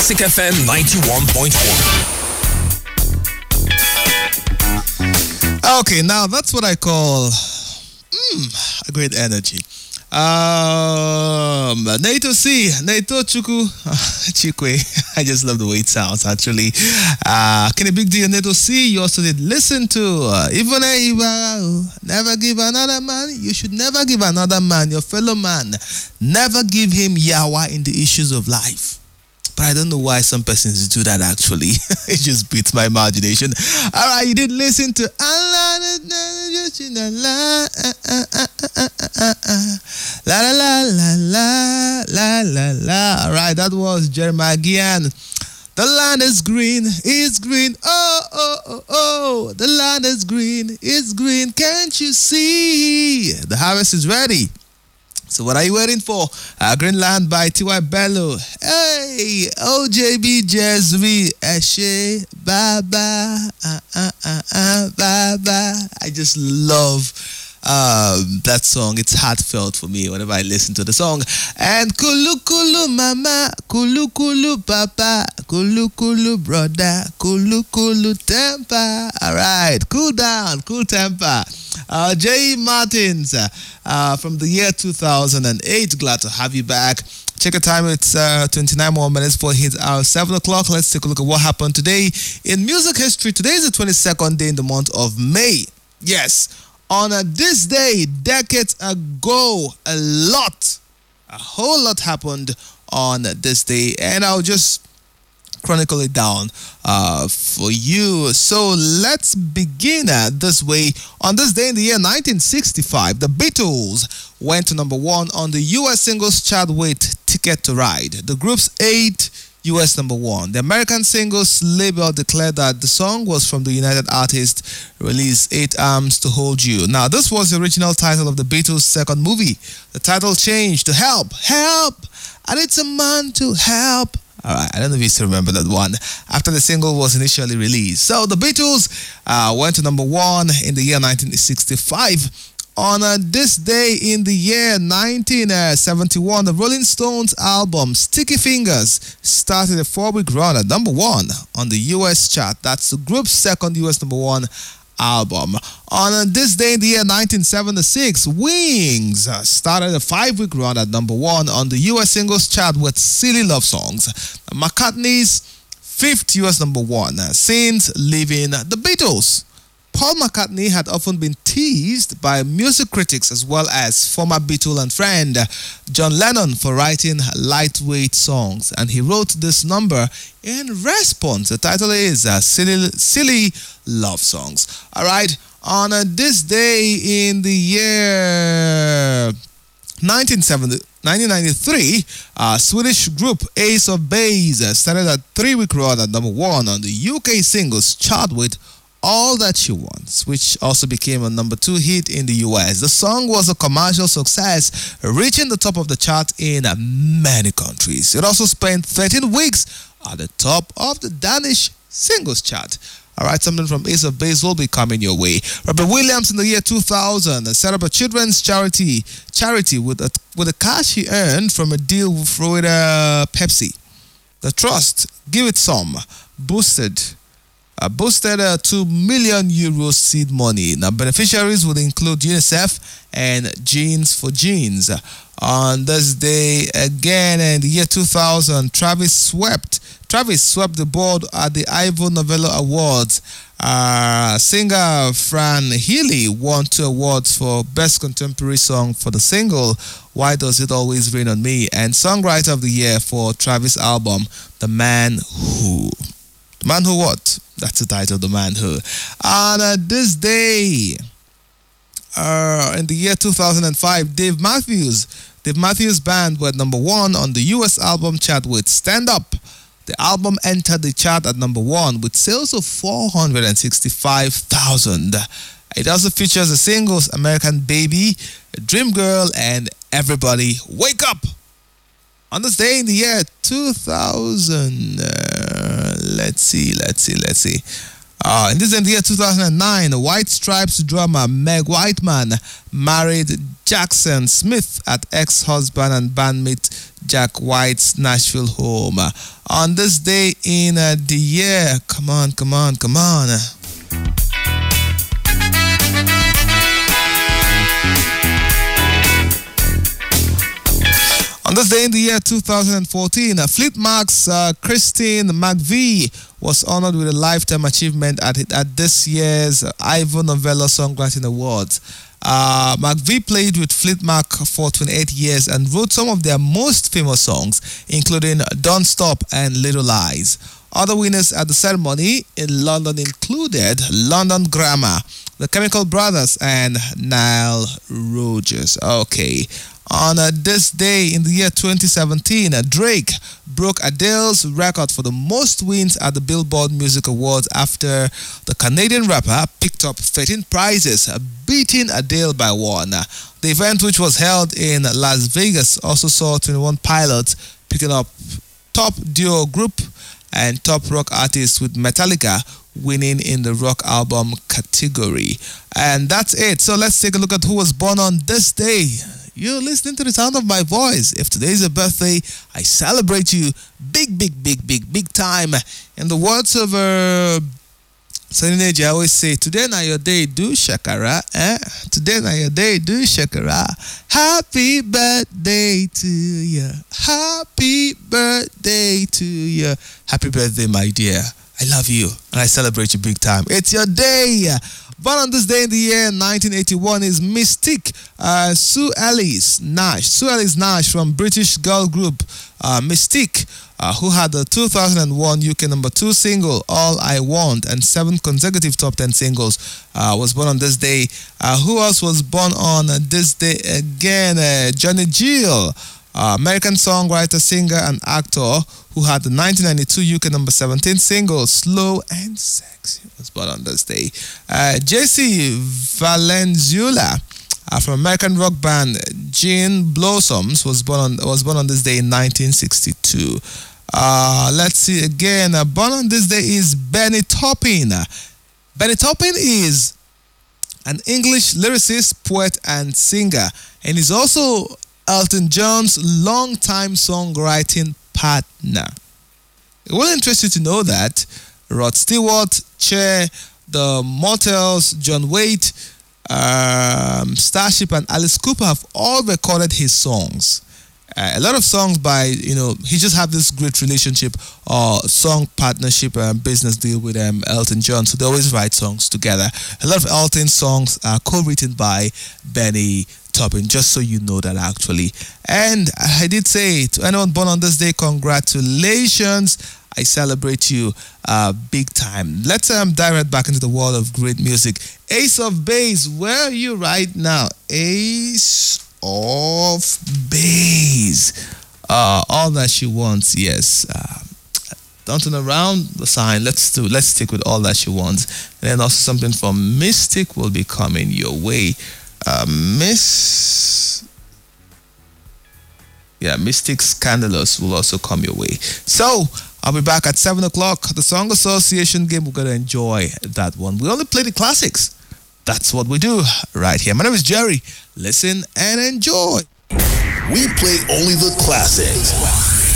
Classic FM 91.1. Okay, now that's what I call a great energy. Nato C, Nato Chuku, Chikwe. I just love the way it sounds, actually. Kenny Big D and Nato C, you also did listen to Ivone Ibarao. Never give another man. You should never give another man, your fellow man. Never give him yawa in the issues of life. But I don't know why some persons do that, actually. It just beats my imagination. All right, you did listen to la la la la la la la. All right, that was Jeremiah Gian. The land is green, it's green. Oh, oh, oh, oh. The land is green, it's green. Can't you see? The harvest is ready. So what are you waiting for? Greenland by T.Y. Bello. Hey, OJB Jazzy, Eshe, Baba, Baba. I just love that song. It's heartfelt for me whenever I listen to the song. And Kulu Kulu Mama, Kulu Kulu Papa, Kulu Kulu Brother, Kulu Kulu Temper. All right, cool down, cool temper. J. Martins from the year 2008. Glad to have you back. Check the time. It's 29 more minutes for his 7 o'clock. Let's take a look at what happened today in music history. Today is the 22nd day in the month of May. Yes, on this day, decades ago, a whole lot happened on this day. And I'll just chronicle it down for you. So let's begin this way. On this day in the year 1965, the Beatles went to number 1 on the US singles chart with Ticket to Ride. The group's 8th US number 1. The American singles label declared that the song was from the United Artists released 8 Arms to Hold You. Now, this was the original title of the Beatles' second movie. The title changed to Help, Help, I Need Some Man to Help. All right, I don't know if you still remember that one, after the single was initially released. So the Beatles went to number 1 in the year 1965. On this day in the year 1971, the Rolling Stones album Sticky Fingers started a 4-week run at number 1 on the US chart. That's the group's second US number 1 album. On this day in the year 1976, Wings started a 5-week run at number 1 on the US singles chart with Silly Love Songs. McCartney's 5th US number 1 since leaving the Beatles. Paul McCartney had often been teased by music critics as well as former Beatle and friend John Lennon for writing lightweight songs, and he wrote this number in response. The title is Silly Love Songs. All right, on this day in the year 1993, Swedish group Ace of Base started a 3-week run at number 1 on the UK singles chart with All That She Wants, which also became a number 2 hit in the US. The song was a commercial success, reaching the top of the chart in many countries. It also spent 13 weeks at the top of the Danish singles chart. All right, something from Ace of Base will be coming your way. Robert Williams in the year 2000 set up a children's charity with the cash he earned from a deal with Pepsi. The trust, Give It Some, boosted 2 million euro seed money. Now, beneficiaries would include UNICEF and Genes for Genes. On this day, again in the year 2000, Travis swept the board at the Ivor Novello Awards. Singer Fran Healy won 2 awards for Best Contemporary Song for the single Why Does It Always Rain on Me, and Songwriter of the Year for Travis' album The Man Who. The Man Who what? That's the title, The Man Who. On this day, in the year 2005, Dave Matthews Band were number 1 on the US album chart with Stand Up. The album entered the chart at number 1 with sales of 465,000. It also features the singles American Baby, Dream Girl, and Everybody Wake Up. On this day in the year 2000, let's see. In the year 2009, White Stripes drummer Meg Whiteman married Jackson Smith at ex-husband and bandmate Jack White's Nashville home. On this day in the year, come on. On this day in the year 2014, Fleet Mac's Christine McVie was honored with a Lifetime Achievement at this year's Ivor Novello Songwriting Awards. McVie played with Fleet Mac for 28 years and wrote some of their most famous songs, including Don't Stop and Little Lies. Other winners at the ceremony in London included London Grammar, the Chemical Brothers, and Nile Rodgers. Okay. On this day in the year 2017, Drake broke Adele's record for the most wins at the Billboard Music Awards after the Canadian rapper picked up 13 prizes, beating Adele by one. The event, which was held in Las Vegas, also saw 21 Pilots picking up Top Duo Group and Top Rock Artist, with Metallica winning in the rock album category. And that's it. So let's take a look at who was born on this day. You're listening to the sound of my voice. If today is your birthday, I celebrate you big time. In the words of Sunny Neji, I always say, today na your day, do shakara. Today na your day, do shakara. Happy birthday to you. Happy birthday to you. Happy birthday, my dear. I love you and I celebrate you big time. It's your day. Born on this day in the year 1981 is Mystique Sue Ellis Nash. Sue Ellis Nash from British girl group Mystique, who had the 2001 UK #2 single All I Want and 7 consecutive top 10 singles, was born on this day. Who else was born on this day again? Johnny Gill, American songwriter, singer, and actor, who had the 1992 UK #17 single Slow and Sexy, was born on this day. Jesse Valenzuela, from American rock band Gin Blossoms, was born on this day in 1962. Let's see again. Born on this day is Benny Taupin. Benny Taupin is an English lyricist, poet, and singer, and is also Elton John's longtime songwriting partner. It will interest you to know that Rod Stewart, Cher, the Motels, John Waite, Starship, and Alice Cooper have all recorded his songs. A lot of songs by, he just had this great relationship or song partnership business deal with Elton John, so they always write songs together. A lot of Elton songs are co-written by Benny Taupin, just so you know that actually. And I did say, to anyone born on this day, congratulations. I celebrate you big time. Let's dive right back into the world of great music. Ace of Base, where are you right now? Ace of Base. All that she wants, yes. Don't turn around the sign. Let's stick with All That She Wants. And then also something from Mystic will be coming your way. Mystic Scandalous will also come your way. So I'll be back at 7 o'clock. The Song Association game, we're going to enjoy that one. We only play the classics. That's what we do right here. My name is Jerry. Listen and enjoy. We play only the classics.